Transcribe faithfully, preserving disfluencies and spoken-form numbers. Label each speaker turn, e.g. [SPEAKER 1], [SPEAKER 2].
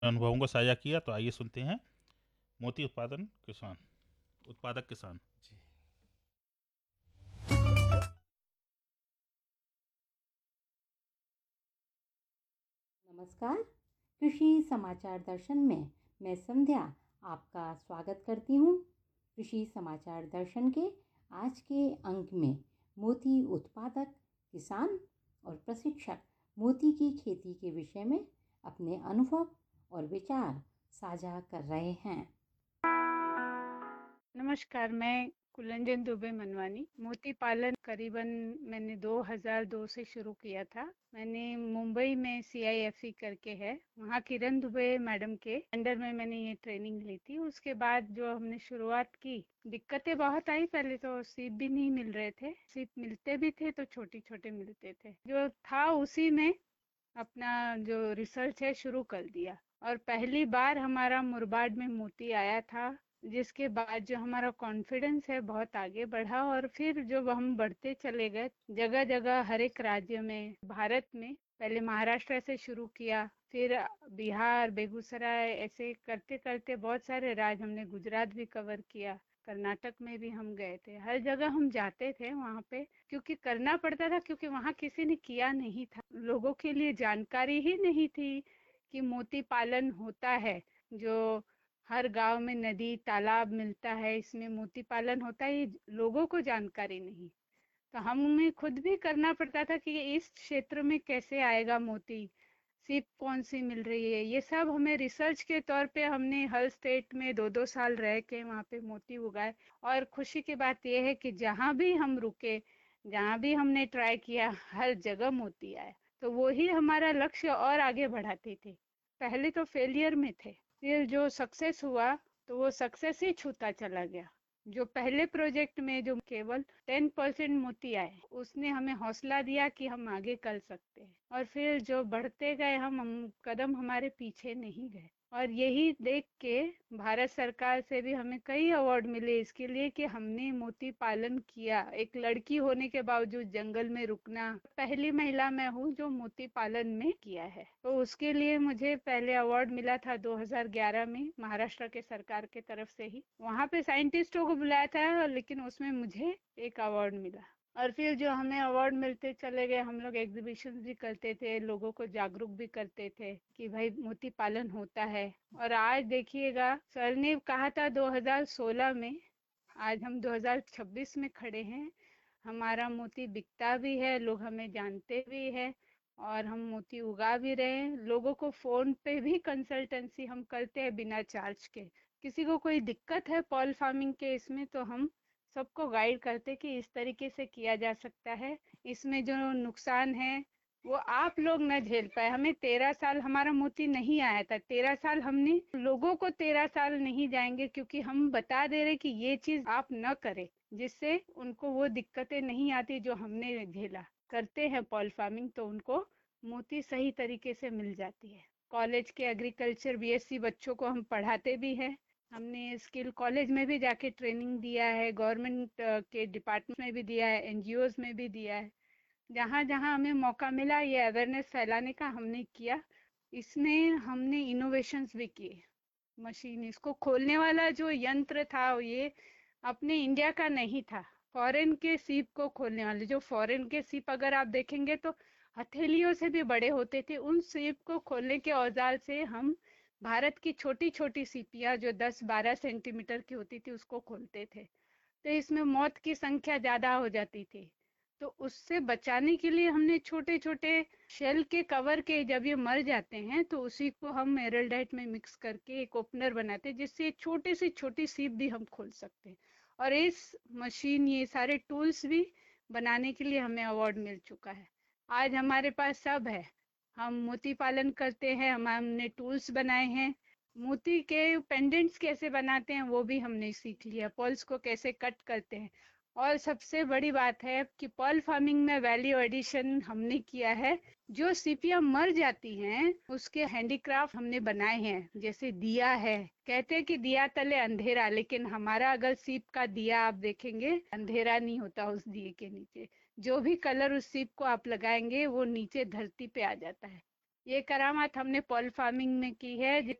[SPEAKER 1] अनुभवों को साझा किया। तो आइए सुनते हैं मोती उत्पादन किसान उत्पादक किसान।
[SPEAKER 2] जी।
[SPEAKER 3] नमस्कार। कृषि समाचार दर्शन में मैं संध्या आपका स्वागत करती हूँ। कृषि समाचार दर्शन के आज के अंक में मोती उत्पादक किसान और प्रशिक्षक मोती की खेती के विषय में अपने अनुभव और विचार साझा कर रहे हैं।
[SPEAKER 4] नमस्कार, मैं कुलंजन दुबे मनवानी। मोती पालन करीबन मैंने दो हज़ार दो से शुरू किया था। मैंने मुंबई में सी आई एफ ई करके है, वहाँ किरण दुबे मैडम के अंडर में मैंने ये ट्रेनिंग ली थी। उसके बाद जो हमने शुरुआत की, दिक्कतें बहुत आई। पहले तो सीप भी नहीं मिल रहे थे, सीप मिलते भी थे तो छोटे छोटे मिलते थे। जो था उसी में अपना जो रिसर्च है शुरू कर दिया, और पहली बार हमारा मुरबाड में मोती आया था, जिसके बाद जो हमारा कॉन्फिडेंस है बहुत आगे बढ़ा। और फिर जो हम बढ़ते चले गए, जगह जगह हर एक राज्य में, भारत में पहले महाराष्ट्र से शुरू किया, फिर बिहार, बेगूसराय, ऐसे करते करते बहुत सारे राज्य हमने, गुजरात भी कवर किया, कर्नाटक में भी हम गए थे। हर जगह हम जाते थे वहाँ पे, क्योंकि करना पड़ता था, क्योंकि वहाँ किसी ने किया नहीं था, लोगों के लिए जानकारी ही नहीं थी कि मोती पालन होता है। जो हर गांव में नदी तालाब मिलता है, इसमें मोती पालन होता है, ये लोगों को जानकारी नहीं। तो हमें खुद भी करना पड़ता था कि इस क्षेत्र में कैसे आएगा मोती, सीप कौन सी मिल रही है, ये सब हमें रिसर्च के तौर पे हमने हर स्टेट में दो दो साल रह के वहाँ पे मोती उगाए। और खुशी की बात यह है कि जहाँ भी हम रुके, जहाँ भी हमने ट्राई किया, हर जगह मोती आया। तो वो ही हमारा लक्ष्य और आगे बढ़ाते थे। पहले तो फेलियर में थे, फिर जो सक्सेस हुआ तो वो सक्सेस ही छूता चला गया। जो पहले प्रोजेक्ट में जो केवल टेन परसेंट मोती आए, उसने हमें हौसला दिया कि हम आगे कर सकते हैं। और फिर जो बढ़ते गए हम, हम कदम हमारे पीछे नहीं गए। और यही देख के भारत सरकार से भी हमें कई अवार्ड मिले इसके लिए कि हमने मोती पालन किया। एक लड़की होने के बावजूद जंगल में रुकना, पहली महिला मैं हूँ जो मोती पालन में किया है। तो उसके लिए मुझे पहले अवार्ड मिला था दो हज़ार ग्यारह में, महाराष्ट्र के सरकार के तरफ से ही। वहाँ पे साइंटिस्टों को बुलाया था, लेकिन उसमें मुझे एक अवार्ड मिला। और फिर जो हमें अवार्ड मिलते चले गए, हम लोग एग्जीबिशन भी करते थे, लोगों को जागरूक भी करते थे कि भाई मोती पालन होता है। और आज देखिएगा, सर ने कहा था दो हज़ार सोलह में, आज हम दो हज़ार छब्बीस में खड़े हैं। हमारा मोती बिकता भी है, लोग हमें जानते भी है, और हम मोती उगा भी रहे हैं। लोगों को फोन पे भी कंसल्टेंसी हम करते हैं बिना चार्ज के। किसी को कोई दिक्कत है पॉल फार्मिंग के इसमें, तो हम सबको गाइड करते कि इस तरीके से किया जा सकता है। इसमें जो नुकसान है वो आप लोग न झेल पाए। हमें तेरह साल हमारा मोती नहीं आया था, तेरह साल हमने लोगों को तेरह साल नहीं जाएंगे, क्योंकि हम बता दे रहे कि ये चीज आप न करें, जिससे उनको वो दिक्कतें नहीं आती जो हमने झेला। करते हैं पॉल फार्मिंग तो उनको मोती सही तरीके से मिल जाती है। कॉलेज के एग्रीकल्चर बी एस सी बच्चों को हम पढ़ाते भी हैं। हमने स्किल कॉलेज में भी जाके ट्रेनिंग दिया है, गवर्नमेंट के डिपार्टमेंट में भी दिया है, एन जी ओज़ में भी दिया है। जहाँ जहाँ हमें मौका मिला ये अवेयरनेस फैलाने का हमने किया। इसमें हमने इनोवेशंस भी किए। मशीन, इसको खोलने वाला जो यंत्र था ये अपने इंडिया का नहीं था, फॉरेन के सीप को खोलने वाले। जो फॉरेन के सीप अगर आप देखेंगे तो हथेलियों से भी बड़े होते थे, उन सीप को खोलने के औजार से हम भारत की छोटी छोटी सीपियां जो दस बारह सेंटीमीटर की होती थी उसको खोलते थे। तो इसमें मौत की संख्या ज्यादा हो जाती थी। तो उससे बचाने के लिए हमने छोटे छोटे शेल के कवर के, जब ये मर जाते हैं तो उसी को हम एरलडाइट में मिक्स करके एक ओपनर बनाते हैं, जिससे एक छोटी सी छोटी सीप भी हम खोल सकते हैं। और इस मशीन, ये सारे टूल्स भी बनाने के लिए हमें अवार्ड मिल चुका है। आज हमारे पास सब है। हम मोती पालन करते हैं, हम हमने टूल्स बनाए हैं। मोती के पेंडेंट्स कैसे बनाते हैं वो भी हमने सीख लिया, पर्ल्स को कैसे कट करते हैं। और सबसे बड़ी बात है कि पर्ल फार्मिंग में वैल्यू एडिशन हमने किया है। जो सीपियां मर जाती हैं उसके हैंडीक्राफ्ट हमने बनाए हैं, जैसे दिया है। कहते हैं कि दिया तले अंधेरा, लेकिन हमारा अगर सीप का दिया आप देखेंगे, अंधेरा नहीं होता उस दिए के नीचे। जो भी कलर उस सीप को आप लगाएंगे वो नीचे धरती पे आ जाता है। ये करामात हमने पर्ल फार्मिंग में की है,